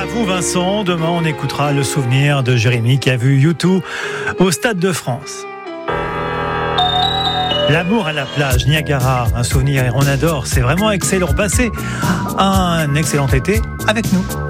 vous Vincent. Demain on écoutera le souvenir de Jérémy qui a vu U2 au Stade de France. L'amour à la plage, Niagara, un souvenir et on adore, c'est vraiment excellent. Passez un excellent été avec nous.